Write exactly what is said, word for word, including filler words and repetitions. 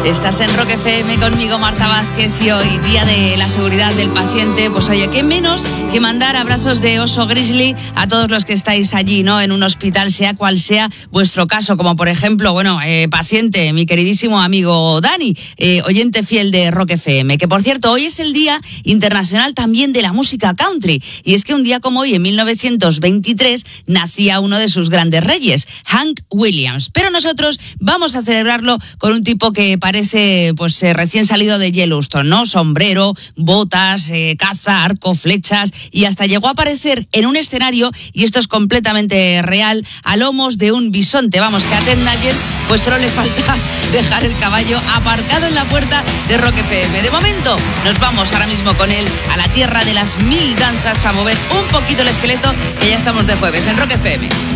Estás en Rock F M conmigo, Marta Vázquez, y hoy, Día de la Seguridad del Paciente. Pues oye, qué menos que mandar abrazos de oso grizzly a todos los que estáis allí, ¿no? En un hospital, sea cual sea vuestro caso, como por ejemplo, bueno, eh, paciente, mi queridísimo amigo Dani, eh, oyente fiel de Rock F M, que por cierto, hoy es el Día Internacional también de la Música Country, y es que un día como hoy, en mil novecientos veintitrés, nacía uno de sus grandes reyes, Hank Williams. Pero nosotros vamos a celebrarlo con un tipo que parece pues eh, recién salido de Yellowstone, ¿no? Sombrero, botas, eh, caza, arco, flechas, y hasta llegó a aparecer en un escenario, y esto es completamente real, a lomos de un bisonte. Vamos, que a Ted Nugent pues solo le falta dejar el caballo aparcado en la puerta de Rock F M. De momento nos vamos ahora mismo con él a la tierra de las mil danzas, a mover un poquito el esqueleto, que ya estamos de jueves en Rock F M.